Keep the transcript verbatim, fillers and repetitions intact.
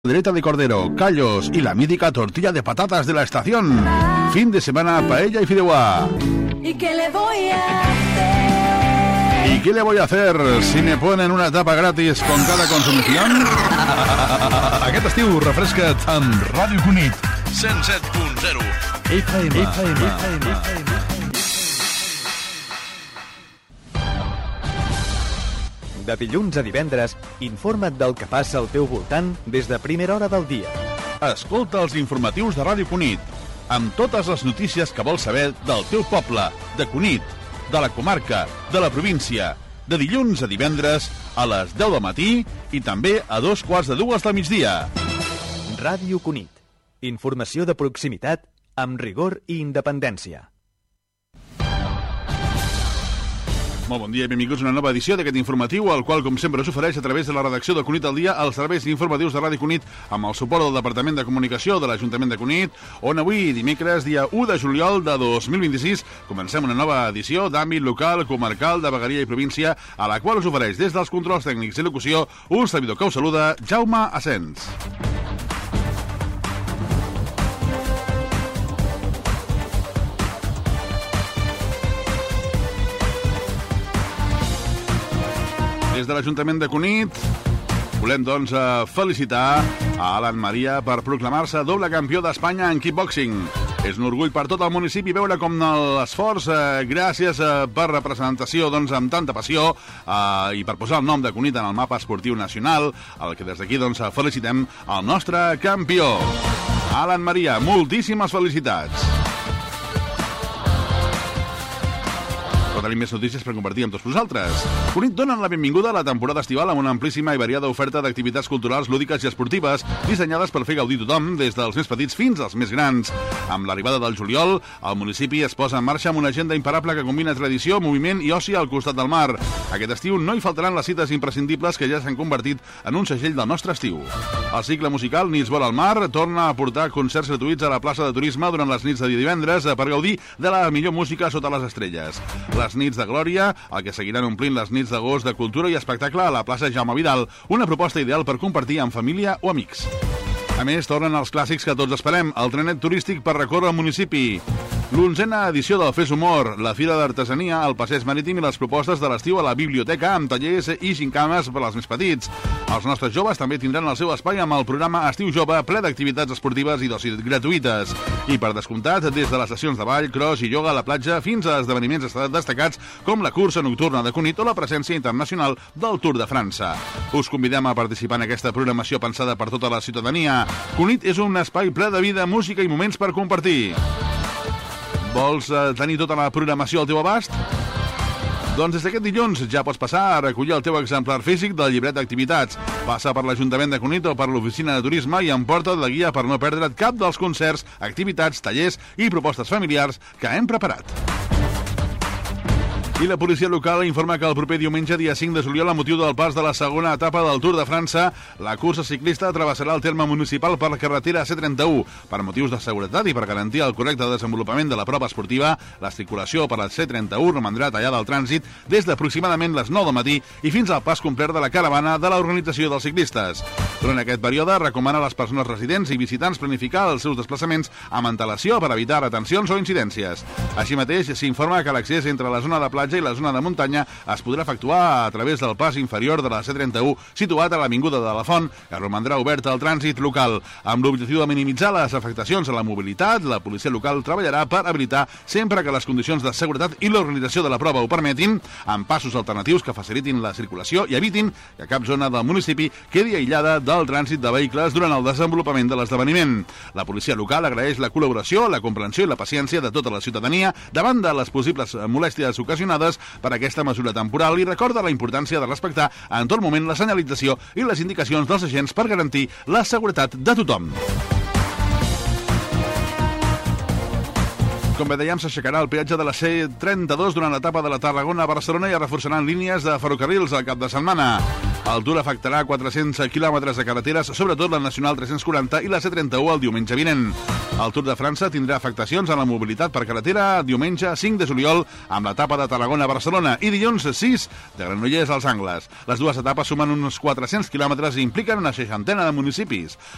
Caldereta de cordero, callos y la mítica tortilla de patatas de la estación. Fin de semana, paella y fideuà. ¿Y qué le voy a hacer? ¿Y qué le voy a hacer si me ponen una tapa gratis con cada consumición? Aquest estiu refresca't amb Ràdio Cunit cent set punt zero F M. F M. F M. De dilluns a divendres, informa't del que passa al teu voltant des de primera hora del dia. Escolta els informatius de Ràdio Cunit, amb totes les notícies que vols saber del teu poble, de Cunit, de la comarca, de la província, de dilluns a divendres a les deu del matí i també a dos quarts de dues del migdia. Ràdio Cunit. Informació de proximitat amb rigor i independència. Molt bon dia i benvinguts a una nova edició d'aquest informatiu, el qual, com sempre, s'ofereix a través de la redacció de Cunit al Dia, als serveis informatius de Ràdio Cunit, amb el suport del Departament de Comunicació de l'Ajuntament de Cunit, on avui, dimecres, dia u de juliol de dos mil vint-i-sis, comencem una nova edició d'àmbit local, comarcal, de vegueria i província, a la qual us ofereix des dels controls tècnics i locució un servidor que us saluda, Jaume Asens. Des de l'Ajuntament de Cunit volem, doncs, felicitar a Alan Maria per proclamar-se doble campió d'Espanya en kickboxing. És un orgull per tot el municipi veure com l'esforç, eh, gràcies eh, per representació, doncs, amb tanta passió eh, i per posar el nom de Cunit en el mapa esportiu nacional, el que des d'aquí, doncs, felicitem el nostre campió. Alan Maria, moltíssimes felicitats. Però tenim més notícies per compartir amb tots vosaltres. Cunit donen la benvinguda a la temporada estival amb una amplíssima i variada oferta d'activitats culturals, lúdiques i esportives dissenyades per fer gaudir tothom, des dels més petits fins als més grans. Amb l'arribada del juliol, el municipi es posa en marxa amb una agenda imparable que combina tradició, moviment i oci al costat del mar. Aquest estiu no hi faltaran les cites imprescindibles que ja s'han convertit en un segell del nostre estiu. El cicle musical Nits vora al mar torna a portar concerts gratuïts a la plaça de turisme durant les nits de divendres per gaudir de la millor música sota les estrelles. Les nits de glòria, el que seguiran omplint les nits d'agost de cultura i espectacle a la plaça Jaume Vidal, una proposta ideal per compartir amb família o amics. A més, tornen els clàssics que tots esperem, el trenet turístic per recórrer el municipi, l'onzena edició del Fes Humor, la Fira d'Artesania, el passeig marítim i les propostes de l'estiu a la biblioteca amb tallers i gincames per als més petits. Els nostres joves també tindran el seu espai amb el programa Estiu Jove, ple d'activitats esportives i d'oci gratuïtes. I per descomptat, des de les sessions de ball, cross i ioga a la platja fins a esdeveniments destacats com la cursa nocturna de Cunit o la presència internacional del Tour de França. Us convidem a participar en aquesta programació pensada per tota la ciutadania. Cunit és un espai ple de vida, música i moments per compartir. Vols eh, tenir tota la programació al teu abast? Doncs des d'aquest dilluns ja pots passar a recollir el teu exemplar físic del llibret d'activitats. Passa per l'Ajuntament de Cunit o per l'Oficina de Turisme i emporta la guia per no perdre't cap dels concerts, activitats, tallers i propostes familiars que hem preparat. I la policia local informa que el proper diumenge, dia cinc de juliol, a motiu del pas de la segona etapa del Tour de França, la cursa ciclista travessarà el terme municipal per la carretera C trenta-u. Per motius de seguretat i per garantir el correcte desenvolupament de la prova esportiva, la circulació per la C trenta-u romandrà tallada al trànsit des d'aproximadament les nou del matí i fins al pas complet de la caravana de l'organització dels ciclistes. Durant aquest període, recomana a les persones residents i visitants planificar els seus desplaçaments amb antelació per evitar retencions o incidències. Així mateix, s'informa que l'accés entre la zona de platja i la zona de muntanya es podrà efectuar a través del pas inferior de la C trenta-u situat a l'Avinguda de la Font, que romandrà oberta al trànsit local. Amb l'objectiu de minimitzar les afectacions a la mobilitat, la policia local treballarà per habilitar, sempre que les condicions de seguretat i l'organització de la prova ho permetin, amb passos alternatius que facilitin la circulació i evitin que cap zona del municipi quedi aïllada del trànsit de vehicles durant el desenvolupament de l'esdeveniment. La policia local agraeix la col·laboració, la comprensió i la paciència de tota la ciutadania davant de les possibles molèsties ocasionades per aquesta mesura temporal i recorda la importància de respectar en tot moment la senyalització i les indicacions dels agents per garantir la seguretat de tothom. Com bé dèiem, s'aixecarà el peatge de la C trenta-dos durant l'etapa de la Tarragona a Barcelona i es reforçaran línies de ferrocarrils al cap de setmana. El Tour afectarà quatre-cents quilòmetres de carreteres, sobretot la Nacional tres-cents quaranta i la C trenta-u el diumenge vinent. El Tour de França tindrà afectacions en la mobilitat per carretera diumenge cinc de juliol amb l'etapa de Tarragona a Barcelona i dilluns sis de Granollers als Angles. Les dues etapes sumen uns quatre-cents quilòmetres i impliquen una seixantena de municipis.